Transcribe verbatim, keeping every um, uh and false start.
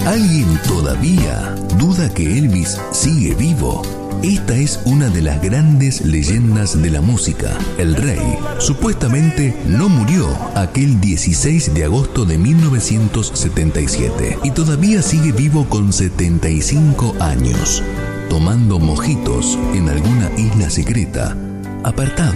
¿Alguien todavía duda que Elvis sigue vivo? Esta es una de las grandes leyendas de la música. El rey supuestamente no murió aquel dieciséis de agosto de mil novecientos setenta y siete y todavía sigue vivo con setenta y cinco años, tomando mojitos en alguna isla secreta, apartado